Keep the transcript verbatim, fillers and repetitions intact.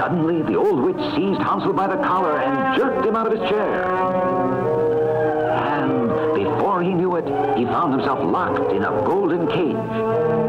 Suddenly, the old witch seized Hansel by the collar and jerked him out of his chair. And before he knew it, he found himself locked in a golden cage.